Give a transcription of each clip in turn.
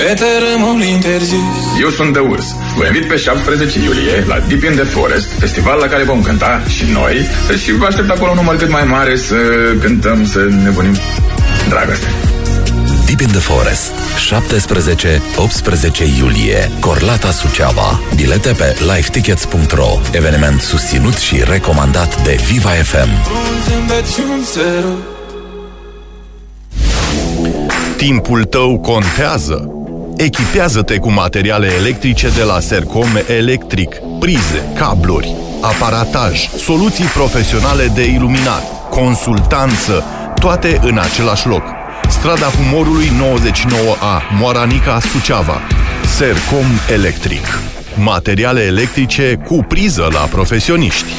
Eteremul interzis. Eu sunt The Urs. Vă invit pe 17 iulie la Deep in the Forest, festival la care vom cânta și noi și vă aștept acolo un număr cât mai mare să cântăm, să nebunim dragoste. Deep in the Forest, 17-18 iulie, Corlata, Suceava. Bilete pe livetickets.ro. Eveniment susținut și recomandat de Viva FM. Timpul tău contează. Echipează-te cu materiale electrice de la Sercom Electric, prize, cabluri, aparataj, soluții profesionale de iluminat, consultanță, toate în același loc. Strada Humorului 99A, Moaranica, Suceava. Sercom Electric. Materiale electrice cu priză la profesioniști.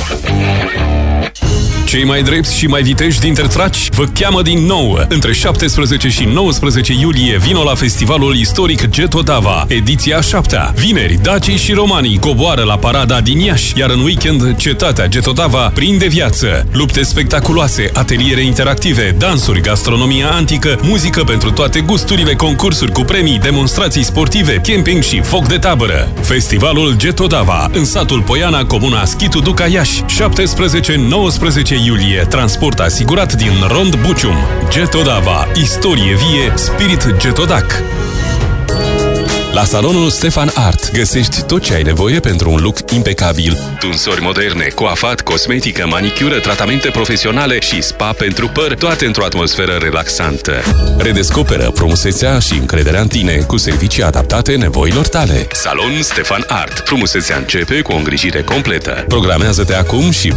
Cei mai drepți și mai viteji dintre traci vă cheamă din nou. Între 17 și 19 iulie vino la festivalul istoric Getodava, ediția 7-a. Vineri, dacii și romanii coboară la parada din Iași, iar în weekend cetatea Getodava prinde viață. Lupte spectaculoase, ateliere interactive, dansuri, gastronomia antică, muzică pentru toate gusturile, concursuri cu premii, demonstrații sportive, camping și foc de tabără. Festivalul Getodava, în satul Poiana, comuna Schitu Duca, Iași, 17-19 iulie, transport asigurat din Rond Bucium. Getodava, istorie vie, spirit getodac. La salonul Stefan Art găsești tot ce ai nevoie pentru un look impecabil. Tunsori moderne, coafat, cosmetică, manicură, tratamente profesionale și spa pentru păr, toate într-o atmosferă relaxantă. Redescoperă frumusețea și încrederea în tine cu servicii adaptate nevoilor tale. Salon Stefan Art. Frumusețea începe cu o îngrijire completă. Programează-te acum și